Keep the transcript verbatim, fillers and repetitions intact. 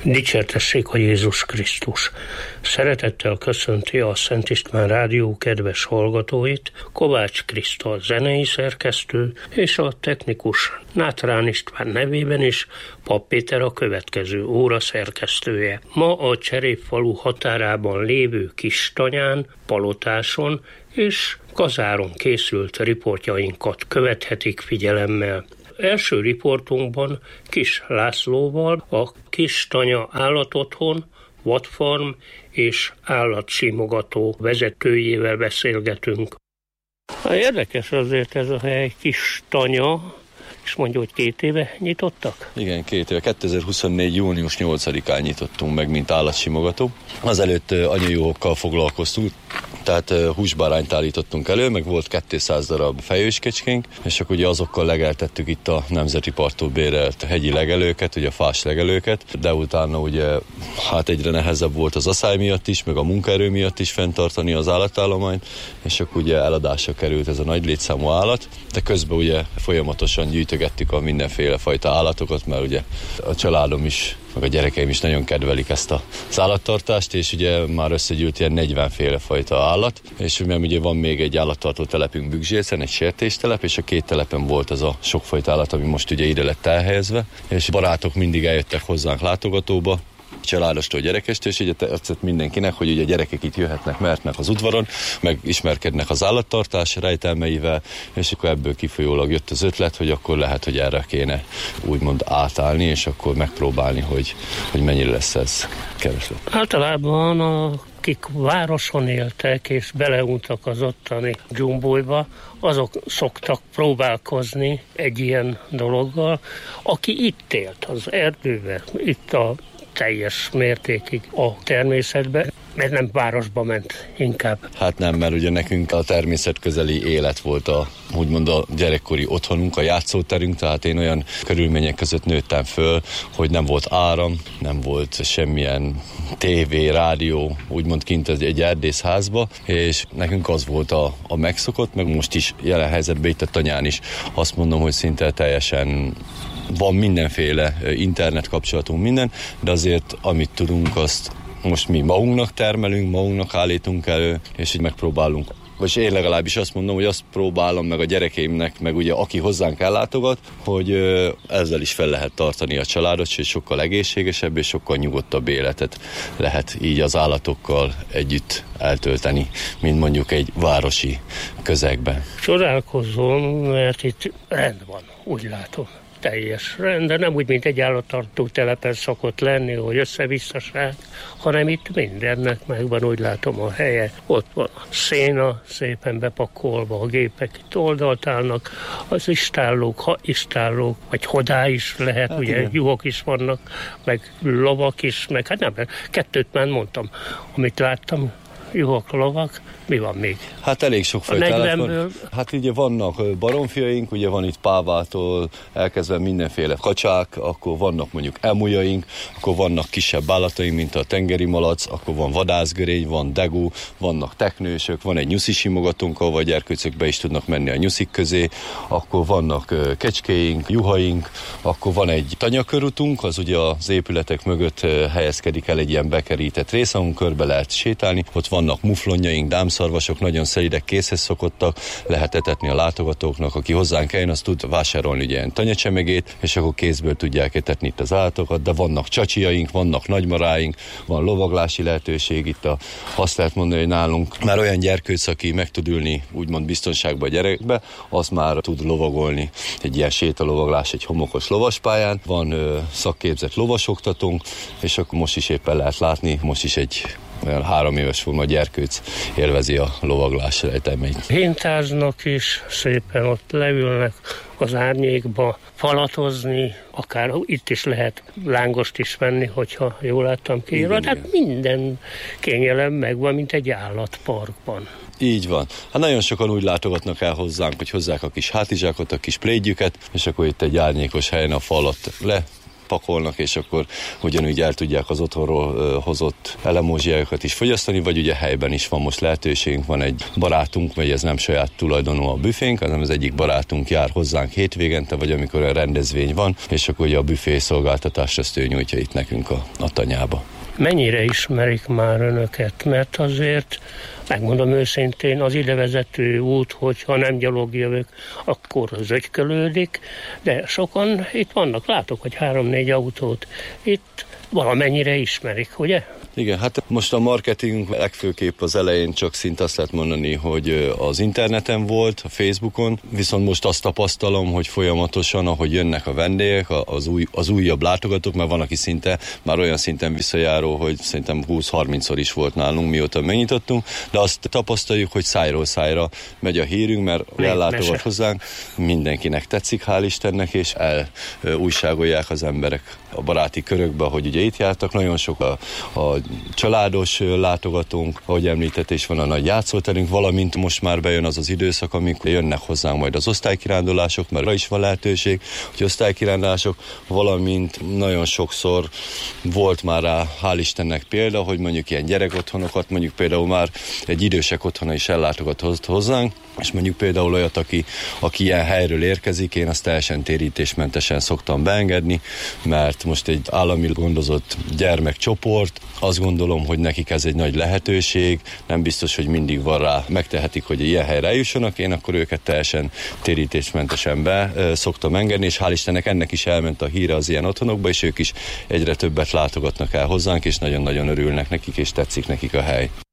Dicsértessék a Jézus Krisztus! Szeretettel köszönti a Szent István Rádió kedves hallgatóit Kovács Kriszta zenei szerkesztő és a technikus Nátrán István nevében is Papp Péter a következő óra szerkesztője. Ma a Cserépfalu határában lévő Kistanyán, Palotáson és Kazáron készült riportjainkat követhetik figyelemmel. Első riportunkban Kis Lászlóval, a Kistanya állatotthon, vadfarm és állatsimogató vezetőjével beszélgetünk. Érdekes azért ez a hely, Kistanya, és mondja, hogy két éve nyitottak? Igen, két éve. kétezer-huszonnégy. június nyolcadikán nyitottunk meg, mint állatsimogató. Azelőtt anyajuhokkal foglalkoztunk, tehát húsbárányt állítottunk elő, meg volt kétszáz darab fejőskecskénk, és akkor ugye azokkal legeltettük itt a Nemzeti Parktól bérelt hegyi legelőket, ugye a fás legelőket, de utána ugye hát egyre nehezebb volt az aszály miatt is, meg a munkaerő miatt is fenntartani az állatállományt, és akkor ugye eladásra került ez a nagy létszámú állat, de közben ugye folyamatosan gyűjtögettük a mindenféle fajta állatokat, mert ugye a családom is, meg a gyerekeim is nagyon kedvelik ezt az állattartást, és ugye már összegyűlt ilyen negyvenféle fajta állat, és mert ugye van még egy állattartó telepünk Bükzsészen, egy sertéstelep, és a két telepen volt az a sokfajta állat, ami most ugye ide lett elhelyezve, és barátok mindig eljöttek hozzánk látogatóba, családostól gyerekestől, és ugye tetszett mindenkinek, hogy ugye gyerekek itt jöhetnek, mehetnek az udvaron, meg ismerkednek az állattartás rejtelmeivel, és akkor ebből kifolyólag jött az ötlet, hogy akkor lehet, hogy erre kéne úgymond átállni, és akkor megpróbálni, hogy, hogy mennyire lesz ez kereslet. Általában akik városon éltek és beleuntak az ottani dzsumbójba, azok szoktak próbálkozni egy ilyen dologgal. Aki itt élt az erdőben, itt a teljes mértékig a természetbe, mert nem városba ment inkább. Hát nem, mert ugye nekünk a természetközeli élet volt a, úgymond a gyerekkori otthonunk, a játszóterünk, tehát én olyan körülmények között nőttem föl, hogy nem volt áram, nem volt semmilyen tévé, rádió, úgymond kint egy erdészházba, és nekünk az volt a, a megszokott, meg most is jelen helyzetben itt a Tanyán is azt mondom, hogy szinte teljesen van mindenféle internet kapcsolatunk, minden, de azért amit tudunk, azt most mi magunknak termelünk, magunknak állítunk elő, és így megpróbálunk. Vagy én legalábbis azt mondom, hogy azt próbálom meg a gyerekeimnek, meg ugye aki hozzánk ellátogat, hogy ezzel is fel lehet tartani a családot, hogy sokkal egészségesebb és sokkal nyugodtabb életet lehet így az állatokkal együtt eltölteni, mint mondjuk egy városi közegben. Csodálkozom, mert itt rend van, úgy látom. Teljes rend, de nem úgy, mint egy állattartó telepen szokott lenni, hogy össze-visszaság, hanem itt mindennek megvan, úgy látom, a helye. Ott van a széna, szépen bepakolva, a gépek itt oldalt állnak, az istállók, ha istállók, vagy hodá is lehet, hát ugye igen. Juhok is vannak, meg lovak is, meg hát nem, kettőt már mondtam, amit láttam, juhok, lovak, mi van még? Hát elég sok fajta van. Hát ugye vannak baromfiaink, ugye van itt pávától elkezdve mindenféle kacsák, akkor vannak mondjuk emulyaink, akkor vannak kisebb állataink, mint a tengeri malac, akkor van vadászgörény, van degú, vannak teknősök, van egy nyuszisimogatónk, ahol a gyerkőcök be is tudnak menni a nyuszik közé, akkor vannak kecskéink, juhaink, akkor van egy tanyakörutunk, az ugye az épületek mögött helyezkedik el egy ilyen bekerített rész, ahol körbe lehet sétálni, ott vannak muflonjaink, dámszarvasok, nagyon szelidek, készhez szokottak, lehet etetni a látogatóknak, aki hozzánk eljön, az tud vásárolni ugye ilyen tanyacsemegét, és akkor kézből tudják etetni itt az állatokat, de vannak csacsiaink, vannak nagymaráink, van lovaglási lehetőség itt, a, azt lehet mondani, hogy nálunk már olyan gyerkőc, aki meg tud ülni úgymond biztonságba a gyerekbe, az már tud lovagolni egy ilyen sétalovaglás, egy homokos lovaspályán, van ö, szakképzett lovasoktatónk, és akkor most is éppen lehet látni, most is egy olyan három éves forma gyerkőc élvezi a lovaglás rejtelmeit. Hintáznak is, szépen ott leülnek az árnyékba falatozni, akár itt is lehet lángost is venni, hogyha jól láttam ki. Tehát minden kényelem megvan, mint egy állatparkban. Így van. Hát nagyon sokan úgy látogatnak el hozzánk, hogy hozzák a kis hátizsákot, a kis plédjüket, és akkor itt egy árnyékos helyen a falat le pakolnak, és akkor ugyanúgy el tudják az otthonról hozott elemózsiájukat is fogyasztani, vagy ugye helyben is van most lehetőségünk, van egy barátunk, vagy ez nem saját tulajdonú a büfénk, hanem az egyik barátunk jár hozzánk hétvégente, vagy amikor a rendezvény van, és akkor ugye a büfé szolgáltatást ezt ő nyújtja itt nekünk a, a tanyába. Mennyire ismerik már önöket? Mert azért, megmondom őszintén, az idevezető út, hogyha nem gyalog jövök, akkor zögykölődik, de sokan itt vannak, látok, hogy három-négy autót itt valamennyire ismerik, ugye? Igen, hát most a marketing legfőképp az elején csak szinte azt lehet mondani, hogy az interneten volt, a Facebookon, viszont most azt tapasztalom, hogy folyamatosan, ahogy jönnek a vendégek, az, új, az újabb látogatók, mert van, aki szinte már olyan szinten visszajáró, hogy szerintem húsz-harmincszor is volt nálunk, mióta megnyitottunk, de azt tapasztaljuk, hogy szájról szájra megy a hírünk, mert ellátogat hozzánk, mindenkinek tetszik, hál' Istennek, és elújságolják az emberek a baráti körökbe, hogy ugye itt jártak, nagyon sok a, a családos látogatónk, ahogy említett, és van a nagy játszóterünk, valamint most már bejön az az időszak, amikor jönnek hozzánk majd az osztálykirándulások, mert arra is van lehetőség, hogy osztálykirándulások, valamint nagyon sokszor volt már rá, hál' Istennek példa, hogy mondjuk ilyen gyerekotthonokat, mondjuk például már egy idősek otthona is ellátogat hozzánk, és mondjuk például olyat, aki, aki ilyen helyről érkezik, én azt teljesen térítésmentesen szoktam beengedni, mert most egy állami gondozott gyermekcsoport, azt gondolom, hogy nekik ez egy nagy lehetőség, nem biztos, hogy mindig van rá, megtehetik, hogy ilyen helyre eljussanak, én akkor őket teljesen térítésmentesen be szoktam engedni, és hál' Istennek ennek is elment a híre az ilyen otthonokba, és ők is egyre többet látogatnak el hozzánk, és nagyon-nagyon örülnek nekik, és tetszik nekik a hely.